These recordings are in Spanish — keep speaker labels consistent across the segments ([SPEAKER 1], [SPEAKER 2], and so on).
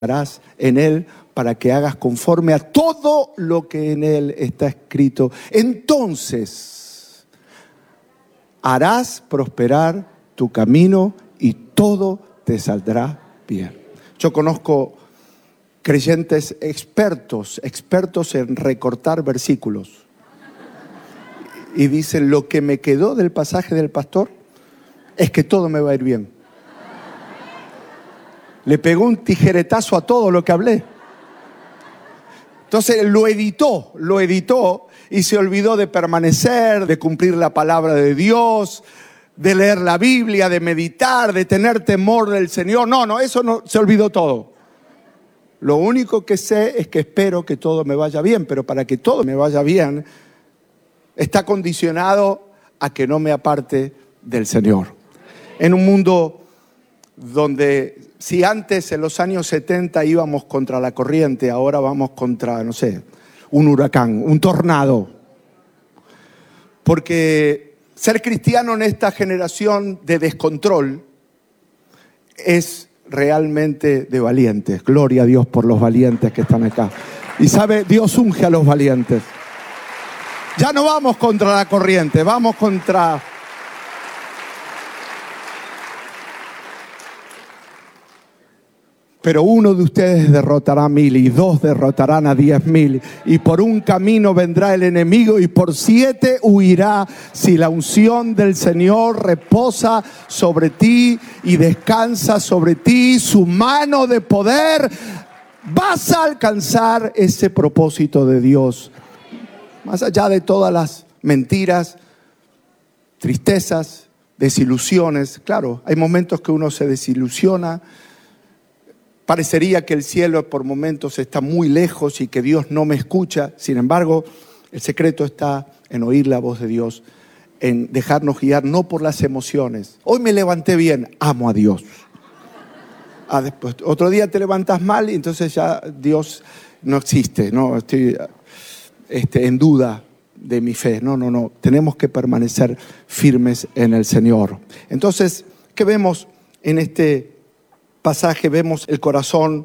[SPEAKER 1] harás en él para que hagas conforme a todo lo que en él está escrito. Entonces harás prosperar tu camino y todo te saldrá bien. Yo conozco creyentes expertos en recortar versículos. Y dicen, lo que me quedó del pasaje del pastor es que todo me va a ir bien. Le pegó un tijeretazo a todo lo que hablé. Entonces lo editó y se olvidó de permanecer, de cumplir la palabra de Dios, de leer la Biblia, de meditar, de tener temor del Señor. No, eso no, se olvidó todo. Lo único que sé es que espero que todo me vaya bien, pero para que todo me vaya bien, está condicionado a que no me aparte del Señor. En un mundo donde si antes en los años 70 íbamos contra la corriente, ahora vamos contra, no sé, un huracán, un tornado. Porque ser cristiano en esta generación de descontrol es realmente de valientes. Gloria a Dios por los valientes que están acá. Y sabe, Dios unge a los valientes. Ya no vamos contra la corriente, vamos contra... Pero uno de ustedes derrotará 1000 y 2 derrotarán a 10,000. Y por un camino vendrá el enemigo y por 7 huirá. Si la unción del Señor reposa sobre ti y descansa sobre ti, su mano de poder, vas a alcanzar ese propósito de Dios. Más allá de todas las mentiras, tristezas, desilusiones. Claro, hay momentos que uno se desilusiona. Parecería que el cielo por momentos está muy lejos y que Dios no me escucha. Sin embargo, el secreto está en oír la voz de Dios, en dejarnos guiar no por las emociones. Hoy me levanté bien, amo a Dios. Después, otro día te levantas mal y entonces ya Dios no existe. No, estoy en duda de mi fe. No. Tenemos que permanecer firmes en el Señor. Entonces, ¿qué vemos en este pasaje? Vemos el corazón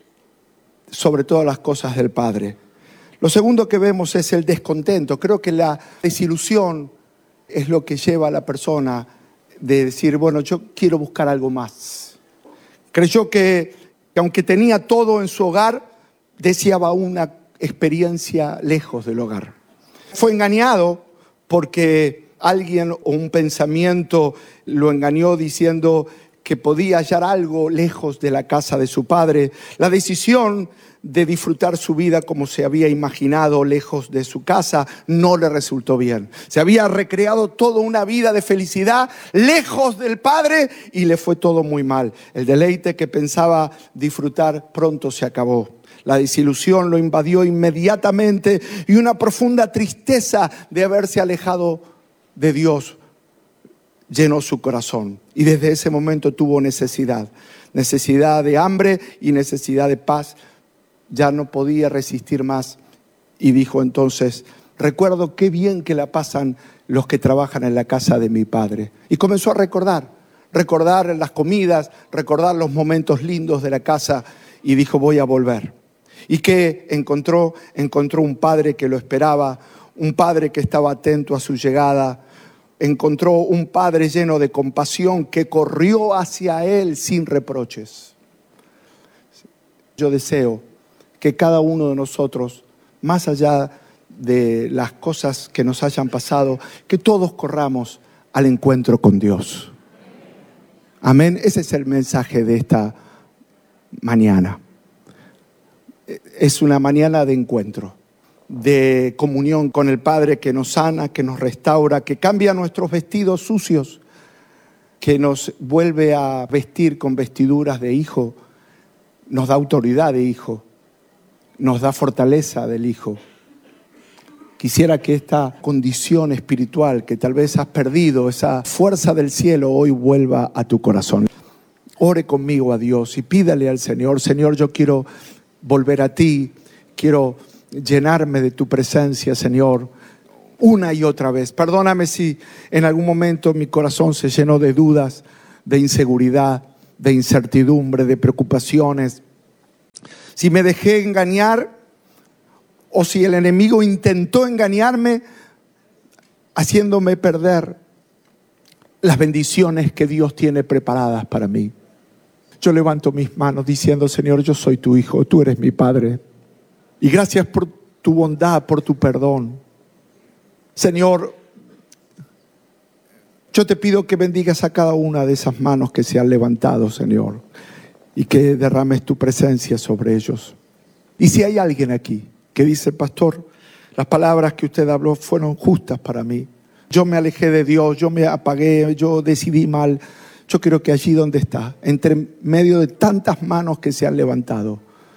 [SPEAKER 1] sobre todas las cosas del Padre. Lo segundo que vemos es el descontento. Creo que la desilusión es lo que lleva a la persona de decir, bueno, yo quiero buscar algo más. Creyó que aunque tenía todo en su hogar, deseaba una experiencia lejos del hogar. Fue engañado porque alguien o un pensamiento lo engañó diciendo que podía hallar algo lejos de la casa de su padre. La decisión de disfrutar su vida como se había imaginado lejos de su casa no le resultó bien. Se había recreado toda una vida de felicidad lejos del padre y le fue todo muy mal. El deleite que pensaba disfrutar pronto se acabó. La desilusión lo invadió inmediatamente y una profunda tristeza de haberse alejado de Dios llenó su corazón. Y desde ese momento tuvo necesidad de hambre y necesidad de paz. Ya no podía resistir más y dijo entonces, recuerdo qué bien que la pasan los que trabajan en la casa de mi padre. Y comenzó a recordar las comidas, recordar los momentos lindos de la casa y dijo, voy a volver. Y que encontró un padre que lo esperaba, un padre que estaba atento a su llegada. Encontró un padre lleno de compasión que corrió hacia él sin reproches. Yo deseo que cada uno de nosotros, más allá de las cosas que nos hayan pasado, que todos corramos al encuentro con Dios. Amén. Ese es el mensaje de esta mañana. Es una mañana de encuentro, de comunión con el Padre que nos sana, que nos restaura, que cambia nuestros vestidos sucios, que nos vuelve a vestir con vestiduras de hijo, nos da autoridad de hijo, nos da fortaleza del hijo. Quisiera que esta condición espiritual que tal vez has perdido, esa fuerza del cielo, hoy vuelva a tu corazón. Ore conmigo a Dios y pídale al Señor, Señor, yo quiero volver a ti, quiero llenarme de tu presencia, Señor, una y otra vez. Perdóname si en algún momento mi corazón se llenó de dudas, de inseguridad, de incertidumbre, de preocupaciones. Si me dejé engañar o si el enemigo intentó engañarme, haciéndome perder las bendiciones que Dios tiene preparadas para mí. Yo levanto mis manos diciendo: Señor, yo soy tu hijo, tú eres mi Padre. Y gracias por tu bondad, por tu perdón. Señor, yo te pido que bendigas a cada una de esas manos que se han levantado, Señor, y que derrames tu presencia sobre ellos. Y si hay alguien aquí que dice: pastor, las palabras que usted habló fueron justas para mí. Yo me alejé de Dios, yo me apagué, yo decidí mal. Yo quiero que allí donde está, entre medio de tantas manos que se han levantado,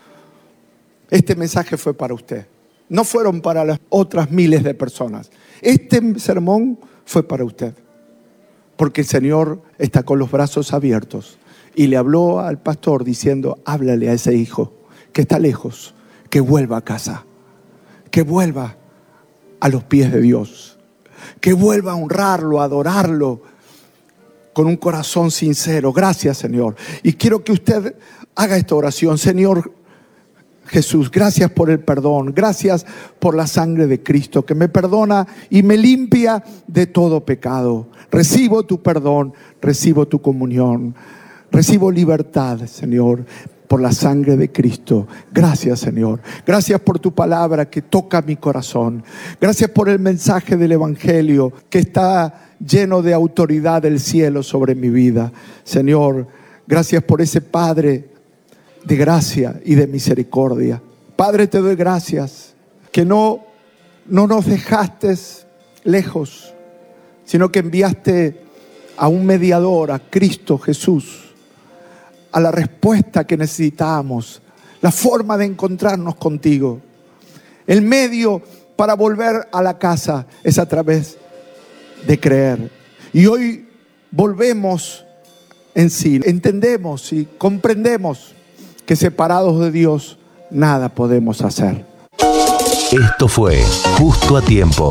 [SPEAKER 1] este mensaje fue para usted. No fueron para las otras miles de personas. Este sermón fue para usted. Porque el Señor está con los brazos abiertos. Y le habló al pastor diciendo: háblale a ese hijo que está lejos, que vuelva a casa, que vuelva a los pies de Dios, que vuelva a honrarlo, a adorarlo con un corazón sincero. Gracias, Señor. Y quiero que usted haga esta oración. Señor Jesús, gracias por el perdón, gracias por la sangre de Cristo que me perdona y me limpia de todo pecado. Recibo tu perdón, recibo tu comunión, recibo libertad, Señor, por la sangre de Cristo. Gracias, Señor. Gracias por tu palabra que toca mi corazón. Gracias por el mensaje del Evangelio que está lleno de autoridad del cielo sobre mi vida. Señor, gracias por ese Padre de gracia y de misericordia. Padre, te doy gracias que no nos dejaste lejos, sino que enviaste a un mediador, a Cristo Jesús, a la respuesta que necesitábamos, la forma de encontrarnos contigo. El medio para volver a la casa es a través de creer. Y hoy volvemos en sí. Entendemos y comprendemos que separados de Dios nada podemos hacer.
[SPEAKER 2] Esto fue Justo a Tiempo.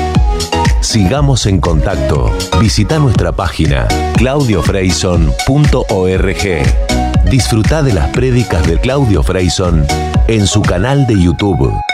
[SPEAKER 2] Sigamos en contacto. Visita nuestra página claudiofreyson.org. Disfruta de las prédicas de Claudio Freyson en su canal de YouTube.